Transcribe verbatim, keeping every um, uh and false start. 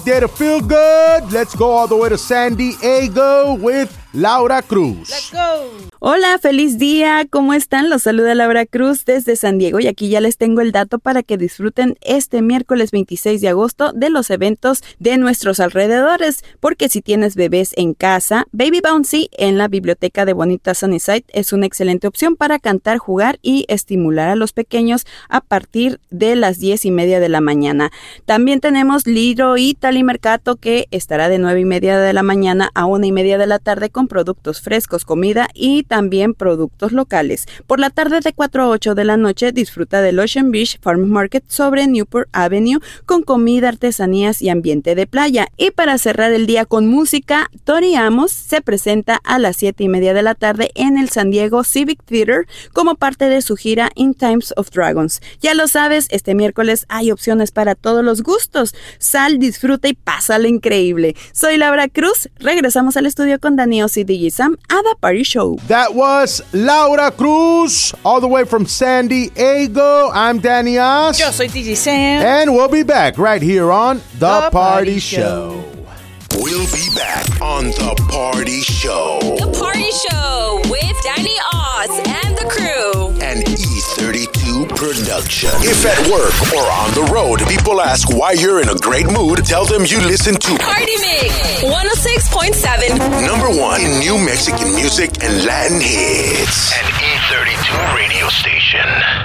There to feel good. Let's go all the way to San Diego with Laura Cruz. Let's go. Hola, feliz día. ¿Cómo están? Los saluda Laura Cruz desde San Diego y aquí ya les tengo el dato para que disfruten este miércoles veintiséis de agosto de los eventos de nuestros alrededores. Porque si tienes bebés en casa, Baby Bouncy en la biblioteca de Bonita Sunnyside es una excelente opción para cantar, jugar y estimular a los pequeños a partir de las diez y media de la mañana. También tenemos Little Italy Mercato, que estará de nueve y media de la mañana a una y media de la tarde con productos frescos, comida y también productos locales. Por la tarde de cuatro a ocho de la noche disfruta del Ocean Beach Farm Market sobre Newport Avenue con comida, artesanías y ambiente de playa. Y para cerrar el día con música, Tori Amos se presenta a las siete y media de la tarde en el San Diego Civic Theater como parte de su gira In Times of Dragons. Ya lo sabes, este miércoles hay opciones para todos los gustos. Sal, disfruta y pásalo increíble. Soy Laura Cruz. Regresamos al estudio con Daniel y D J Sam a The Party Show. That was Laura Cruz, all the way from San Diego. I'm Danny Oz. Yo soy D J Sam. And we'll be back right here on The, The Party, Party Show. Show. We'll be back on The Party Show. The Party Show with Danny Oz and the crew. An E thirty-two production. If at work or on the road, people ask why you're in a great mood, tell them you listen to Party Mix one oh six point seven. Number one in new Mexican music and Latin hits. An E thirty-two radio station.